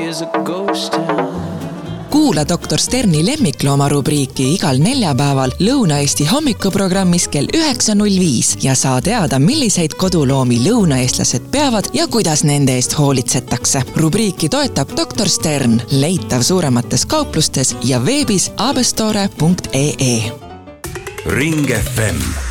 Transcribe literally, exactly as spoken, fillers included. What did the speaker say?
is a ghost town. Kuula doktor Sterni lemmiklooma rubriiki igal neljapäeval Lõuna-Eesti hommikuprogrammis kell üheksa null viis ja saa teada, milliseid koduloomi lõunaeestlased peavad ja kuidas nende eest hoolitsetakse. Rubriiki toetab doktor Stern, leitav suuremates kauplustes ja veebis abestore punkt ee. Ring F M